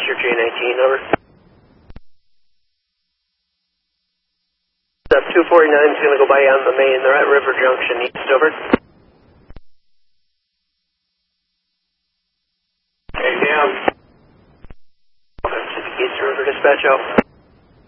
Roger, J19, over. Up 249 is going to go by on the main. They're at River Junction East, over. Hey, Cam. East River Dispatch out.